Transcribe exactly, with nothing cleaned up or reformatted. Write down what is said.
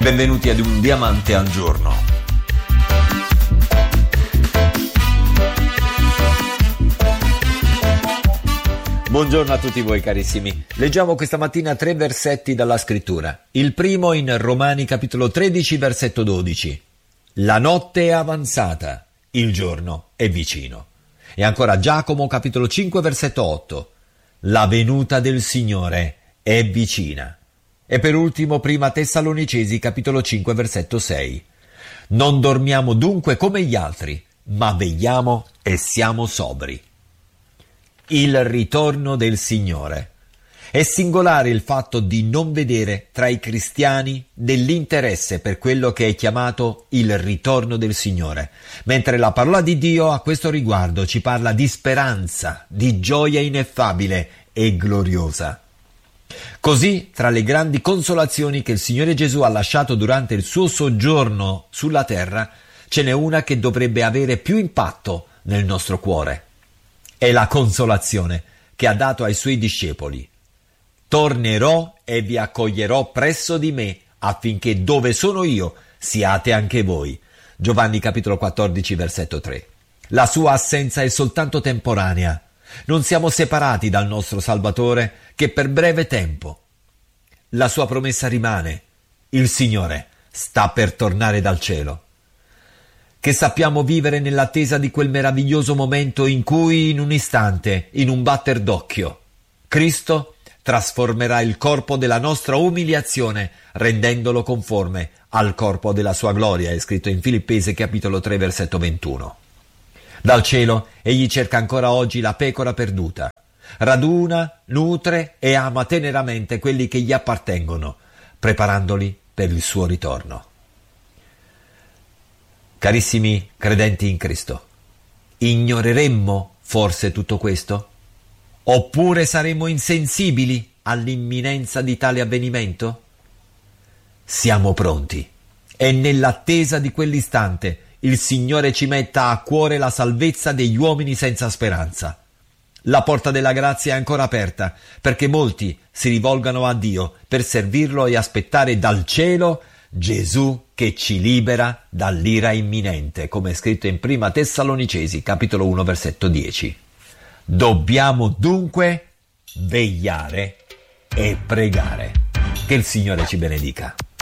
Benvenuti ad Un Diamante al Giorno. Buongiorno a tutti voi carissimi. Leggiamo questa mattina tre versetti dalla scrittura. Il primo in Romani capitolo tredici versetto dodici. La notte è avanzata, il giorno è vicino. E ancora Giacomo capitolo cinque versetto otto. La venuta del Signore è vicina. E per ultimo prima Tessalonicesi capitolo cinque versetto sei. Non dormiamo dunque come gli altri, ma vegliamo e siamo sobri. Il ritorno del Signore. È singolare il fatto di non vedere tra i cristiani dell'interesse per quello che è chiamato il ritorno del Signore, mentre la parola di Dio a questo riguardo ci parla di speranza, di gioia ineffabile e gloriosa. Così, tra le grandi consolazioni che il Signore Gesù ha lasciato durante il suo soggiorno sulla terra, ce n'è una che dovrebbe avere più impatto nel nostro cuore. È la consolazione che ha dato ai suoi discepoli. Tornerò e vi accoglierò presso di me, affinché dove sono io siate anche voi. Giovanni capitolo quattordici versetto tre. La sua assenza è soltanto temporanea. Non siamo separati dal nostro Salvatore che per breve tempo. La sua promessa rimane. Il Signore sta per tornare dal cielo. Che sappiamo vivere nell'attesa di quel meraviglioso momento in cui, in un istante, in un batter d'occhio, Cristo trasformerà il corpo della nostra umiliazione, rendendolo conforme al corpo della sua gloria, è scritto in Filippesi capitolo tre versetto ventuno. Dal cielo egli cerca ancora oggi la pecora perduta, raduna, nutre e ama teneramente quelli che gli appartengono, preparandoli per il suo ritorno. Carissimi credenti in Cristo, ignoreremmo forse tutto questo? Oppure saremmo insensibili all'imminenza di tale avvenimento? Siamo pronti e nell'attesa di quell'istante il Signore ci metta a cuore la salvezza degli uomini senza speranza. La porta della grazia è ancora aperta perché molti si rivolgano a Dio per servirlo e aspettare dal cielo Gesù che ci libera dall'ira imminente, come è scritto in prima Tessalonicesi capitolo uno versetto dieci. Dobbiamo dunque vegliare e pregare. Che il Signore ci benedica.